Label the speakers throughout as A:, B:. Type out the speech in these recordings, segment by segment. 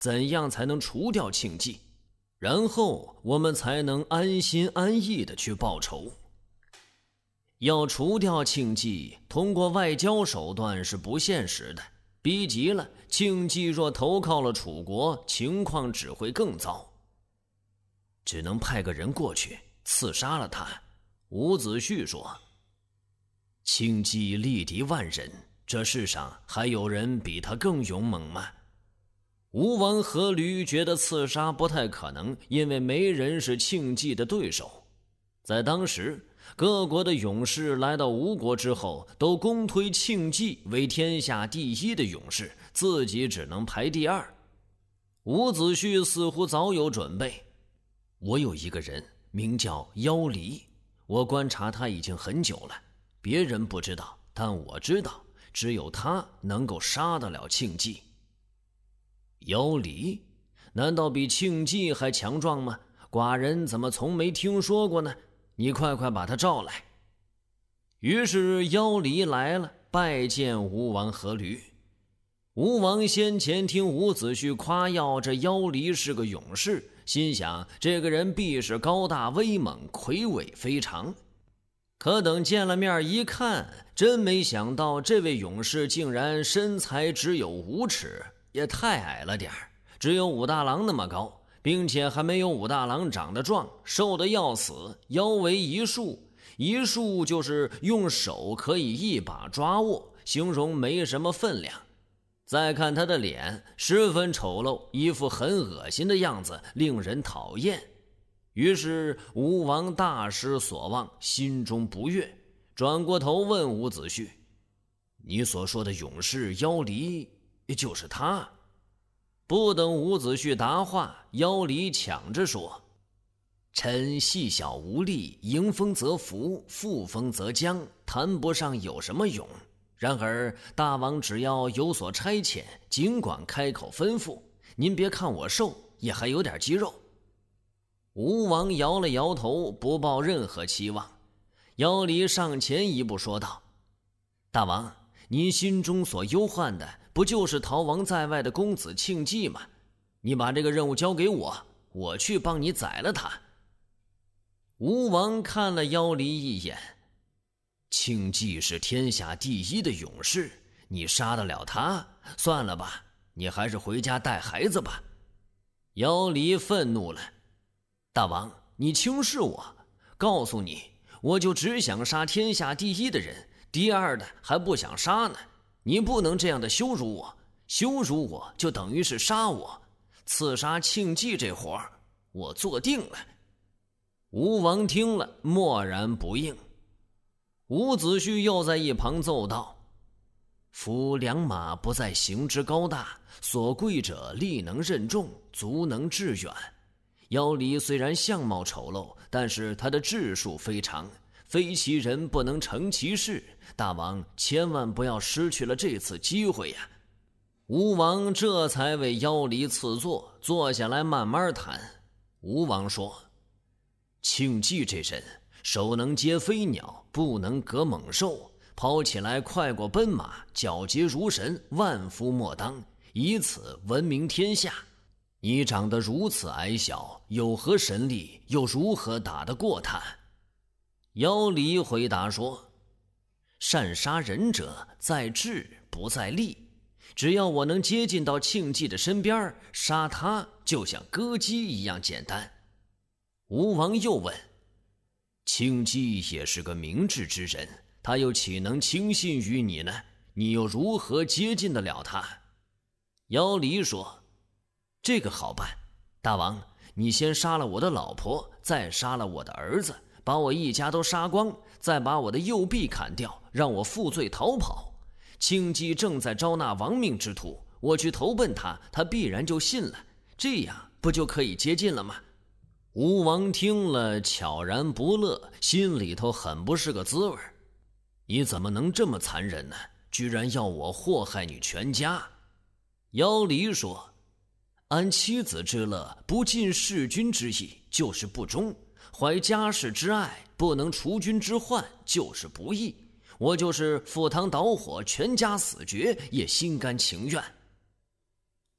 A: 怎样才能除掉庆忌？然后我们才能安心安逸地去报仇。要除掉庆忌，通过外交手段是不现实的，逼急了，庆忌若投靠了楚国，情况只会更糟。只能派个人过去刺杀了他。伍子胥说：庆忌力敌万人，这世上还有人比他更勇猛吗？吴王阖闾觉得刺杀不太可能，因为没人是庆忌的对手。在当时，各国的勇士来到吴国之后，都公推庆忌为天下第一的勇士，自己只能排第二。伍子胥似乎早有准备。我有一个人名叫妖离，我观察他已经很久了，别人不知道，但我知道，只有他能够杀得了庆忌。妖离？难道比庆忌还强壮吗？寡人怎么从没听说过呢？你快快把他召来。于是妖离来了，拜见吴王阖闾。吴王先前听伍子胥夸耀这妖离是个勇士，心想这个人必是高大威猛，魁伟非常。可等见了面一看，真没想到这位勇士竟然身材只有5尺，也太矮了点儿，只有武大郎那么高，并且还没有武大郎长得壮，瘦得要死，腰围1束，1束就是用手可以一把抓握，形容没什么分量。再看他的脸，十分丑陋，一副很恶心的样子，令人讨厌。于是吴王大失所望，心中不悦，转过头问伍子胥：你所说的勇士妖离就是他？不等伍子胥答话，妖离抢着说：臣细小无力，迎风则伏，覆风则僵，谈不上有什么勇。然而大王只要有所差遣，尽管开口吩咐，您别看我瘦，也还有点肌肉。吴王摇了摇头，不抱任何期望。妖离上前一步说道：大王，您心中所忧患的不就是逃亡在外的公子庆忌吗？你把这个任务交给我，我去帮你宰了他。吴王看了妖离一眼：庆忌是天下第一的勇士，你杀得了他？算了吧，你还是回家带孩子吧。妖离愤怒了：大王，你轻视我，告诉你，我就只想杀天下第一的人，第二的还不想杀呢。你不能这样的羞辱我，羞辱我就等于是杀我。刺杀庆忌这活儿，我做定了。吴王听了，默然不应。伍子胥又在一旁奏道：夫良马不在行之高大，所贵者力能任重，足能致远。妖离虽然相貌丑陋，但是他的智术非常，非其人不能成其事。大王千万不要失去了这次机会呀。吴王这才为妖离赐座，坐下来慢慢谈。吴王说：庆忌这人手能接飞鸟，不能革猛兽，跑起来快过奔马，皎洁如神，万夫莫当，以此闻名天下。你长得如此矮小，有何神力，又如何打得过他？妖离回答说：善杀人者在智不在力，只要我能接近到庆忌的身边，杀他就像割鸡一样简单。吴王又问：庆忌也是个明智之人，他又岂能轻信于你呢？你又如何接近得了他？妖离说：这个好办，大王，你先杀了我的老婆，再杀了我的儿子，把我一家都杀光，再把我的右臂砍掉，让我负罪逃跑。庆忌正在招纳亡命之徒，我去投奔他，他必然就信了，这样不就可以接近了吗？吴王听了悄然不乐，心里头很不是个滋味。你怎么能这么残忍呢？居然要我祸害你全家。妖离说：安妻子之乐，不尽弑君之意，就是不忠；怀家室之爱，不能除君之患，就是不义。我就是赴汤蹈火，全家死绝，也心甘情愿。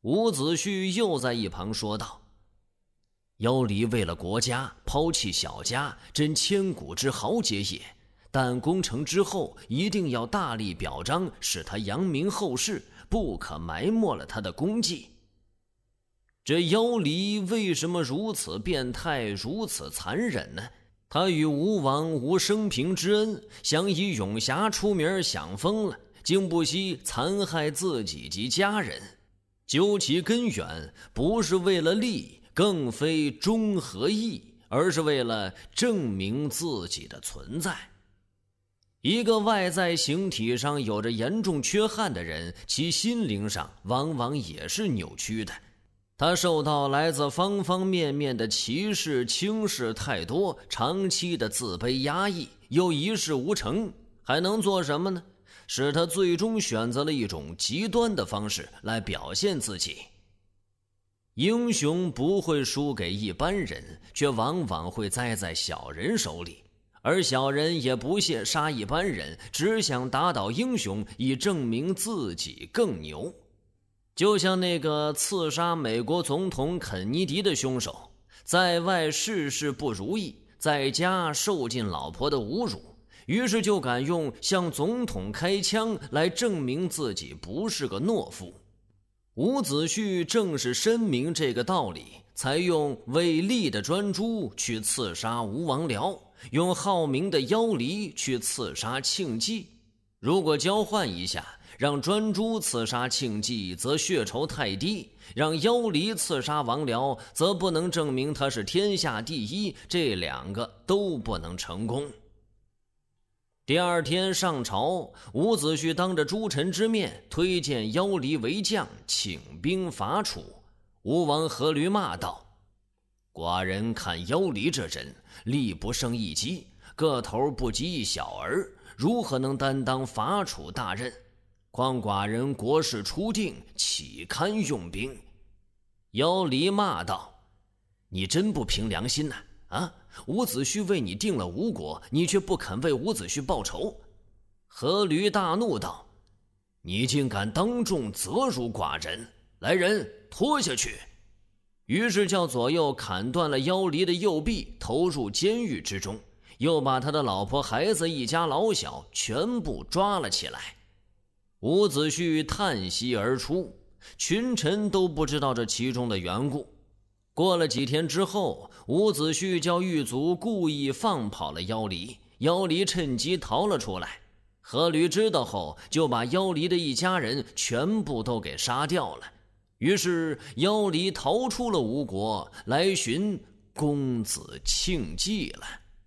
A: 伍子胥又在一旁说道：“妖离为了国家抛弃小家，真千古之豪杰也。但攻城之后，一定要大力表彰，使他扬名后世，不可埋没了他的功绩。”这妖离为什么如此变态，如此残忍呢？他与吴王无生平之恩，想以永侠出名想疯了，竟不惜残害自己及家人。究其根源，不是为了利，更非忠和义，而是为了证明自己的存在。一个外在形体上有着严重缺憾的人，其心灵上往往也是扭曲的。他受到来自方方面面的歧视、轻视太多，长期的自卑压抑，又一事无成，还能做什么呢？使他最终选择了一种极端的方式来表现自己。英雄不会输给一般人，却往往会栽在小人手里，而小人也不屑杀一般人，只想打倒英雄，以证明自己更牛。就像那个刺杀美国总统肯尼迪的凶手，在外事事不如意，在家受尽老婆的侮辱，于是就敢用向总统开枪来证明自己不是个懦夫。伍子胥正是深明这个道理，才用为利的专诸去刺杀吴王僚，用好名的妖离去刺杀庆忌。如果交换一下，让专诸刺杀庆忌，则血酬太低；让妖离刺杀王僚，则不能证明他是天下第一，这两个都不能成功。第二天上朝，伍子胥当着诸臣之面推荐妖离为将，请兵伐楚。吴王阖闾骂道：“寡人看妖离这人，力不胜一击，个头不及一小儿，如何能担当伐楚大任？况寡人国事初定，岂堪用兵？”妖离骂道：“你真不凭良心呐！啊，伍子胥为你定了吴国，你却不肯为伍子胥报仇。”阖闾大怒道：“你竟敢当众责辱寡人！来人，拖下去！”于是叫左右砍断了妖离的右臂，投入监狱之中，又把他的老婆孩子一家老小全部抓了起来。伍子胥叹息而出，群臣都不知道这其中的缘故。过了几天之后，伍子胥叫狱卒故意放跑了妖离，妖离趁机逃了出来。阖闾知道后，就把妖离的一家人全部都给杀掉了。于是妖离逃出了吴国，来寻公子庆忌了。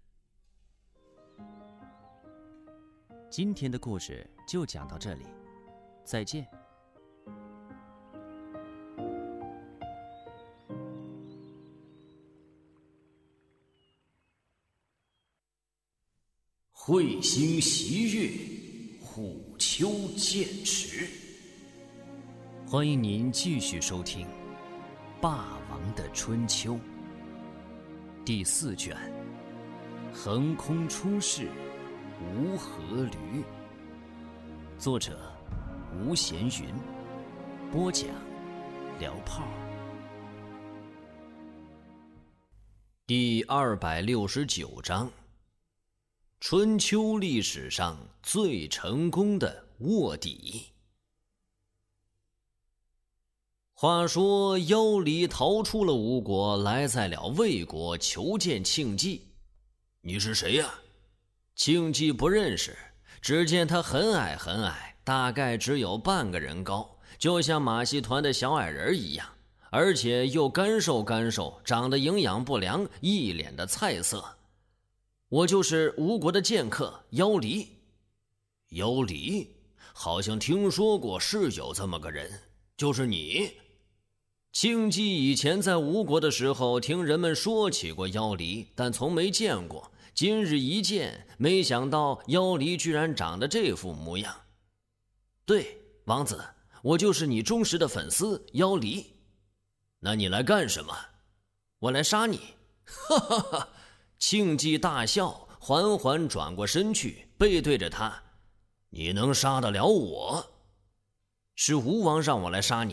B: 今天的故事就讲到这里，再见。
A: 彗星袭月，虎丘剑池。欢迎您继续收听《霸王的春秋》第4卷，横空出世，无阖闾。作者吴闲云，播讲聊炮。第269章，春秋历史上最成功的卧底。话说妖离逃出了吴国，来在了魏国求见庆忌。你是谁呀？庆忌不认识，只见他很矮很矮，大概只有半个人高，就像马戏团的小矮人一样，而且又干瘦干瘦，长得营养不良，一脸的菜色。我就是吴国的剑客妖离。妖离？好像听说过是有这么个人，就是你。庆忌以前在吴国的时候听人们说起过妖离，但从没见过，今日一见，没想到妖离居然长得这副模样。对，王子，我就是你忠实的粉丝妖离。那你来干什么？我来杀你。哈哈哈！庆忌大笑，缓缓转过身去，背对着他。你能杀得了我？是吴王让我来杀你，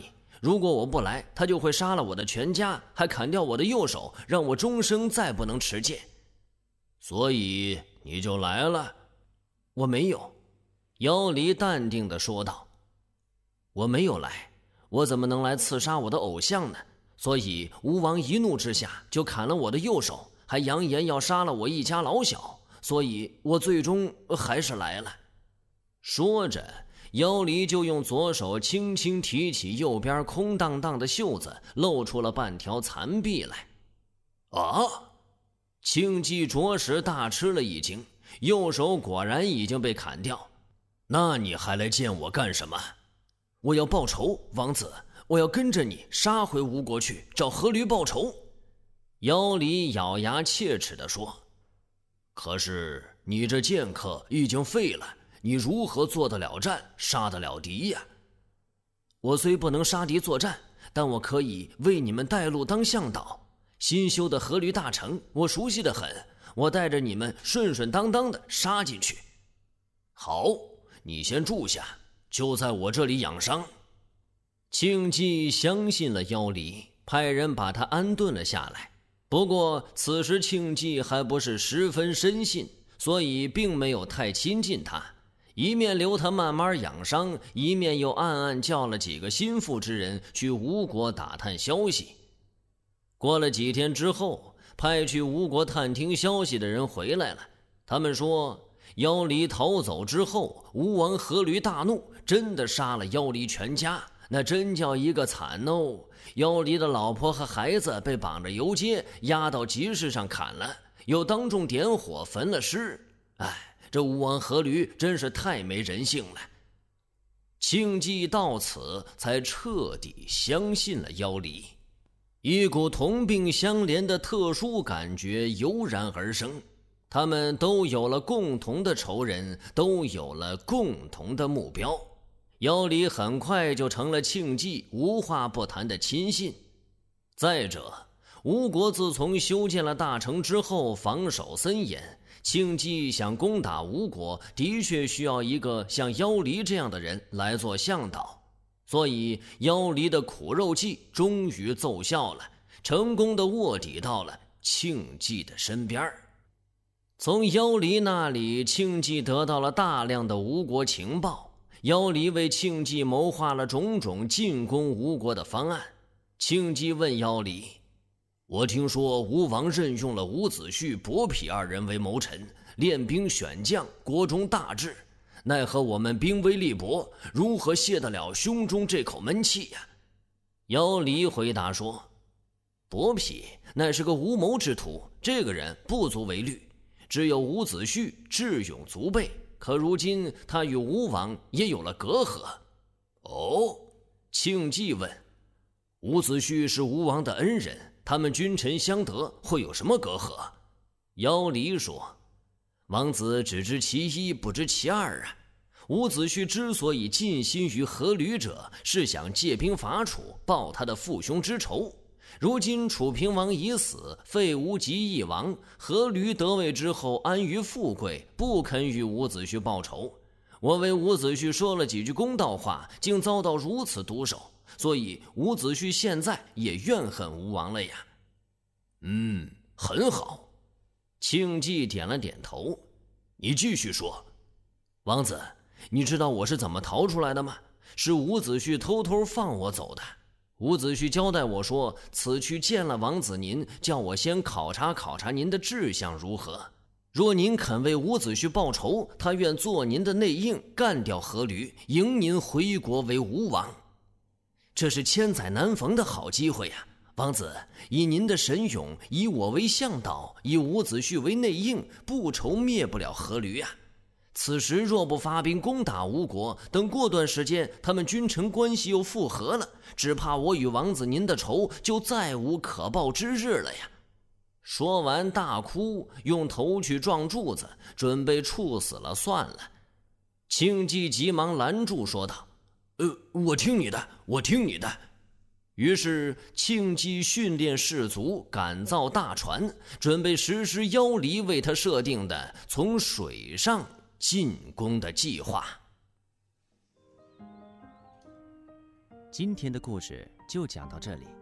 A: 如果我不来，他就会杀了我的全家，还砍掉我的右手，让我终生再不能持剑。所以你就来了？我没有。妖离淡定地说道。我没有来，我怎么能来刺杀我的偶像呢？所以吴王一怒之下就砍了我的右手，还扬言要杀了我一家老小，所以我最终还是来了。说着，妖离就用左手轻轻提起右边空荡荡的袖子，露出了半条残臂来。啊！庆忌着实大吃了一惊，右手果然已经被砍掉。那你还来见我干什么？我要报仇，王子，我要跟着你杀回吴国去，找阖闾报仇。妖离咬牙切齿地说。可是你这剑客已经废了，你如何做得了战，杀得了敌呀？我虽不能杀敌作战，但我可以为你们带路当向导。新修的阖闾大城我熟悉得很，我带着你们顺顺当当的杀进去。好，你先住下，就在我这里养伤。庆忌相信了妖离，派人把他安顿了下来。不过此时庆忌还不是十分深信，所以并没有太亲近他，一面留他慢慢养伤，一面又暗暗叫了几个心腹之人去吴国打探消息。过了几天之后，派去吴国探听消息的人回来了，他们说妖离逃走之后，吴王阖闾大怒，真的杀了妖离全家，那真叫一个惨哦！妖离的老婆和孩子被绑着游街，押到集市上砍了，又当众点火焚了尸。哎，这吴王阖闾真是太没人性了。庆忌到此才彻底相信了妖离，一股同病相怜的特殊感觉油然而生。他们都有了共同的仇人，都有了共同的目标。妖离很快就成了庆忌无话不谈的亲信。再者，吴国自从修建了大城之后，防守森严，庆忌想攻打吴国，的确需要一个像妖离这样的人来做向导。所以妖离的苦肉计终于奏效了，成功的卧底到了庆忌的身边。从妖离那里，庆忌得到了大量的吴国情报。妖离为庆忌谋划了种种进攻吴国的方案。庆忌问妖离：我听说吴王任用了伍子胥、伯嚭二人为谋臣，练兵选将，国中大治，奈何我们兵微力薄，如何卸得了胸中这口闷气呀？妖离回答说：伯嚭乃是个无谋之徒，这个人不足为虑，只有伍子胥智勇足备，可如今他与吴王也有了隔阂。哦，庆忌问：伍子胥是吴王的恩人，他们君臣相得，会有什么隔阂？妖离说：王子只知其一，不知其二啊。伍子胥之所以尽心于阖闾者，是想借兵伐楚，报他的父兄之仇。如今楚平王已死，废吴即一王，阖闾得位之后安于富贵，不肯与伍子胥报仇。我为伍子胥说了几句公道话，竟遭到如此毒手，所以伍子胥现在也怨恨吴王了呀。很好。庆忌点了点头。你继续说。王子，你知道我是怎么逃出来的吗？是伍子胥偷偷放我走的。伍子胥交代我说，此去见了王子您，叫我先考察考察您的志向如何。若您肯为伍子胥报仇，他愿做您的内应，干掉阖闾，迎您回国为吴王。这是千载难逢的好机会呀！王子，以您的神勇，以我为向导，以伍子胥为内应，不愁灭不了阖闾呀。此时若不发兵攻打吴国，等过段时间他们君臣关系又复合了，只怕我与王子您的仇就再无可报之日了呀。说完大哭，用头去撞柱子，准备处死了算了。庆忌急忙拦住说道：我听你的，我听你的。于是庆忌训练士卒，赶造大船，准备实施妖离为他设定的从水上进攻的计划。
B: 今天的故事就讲到这里。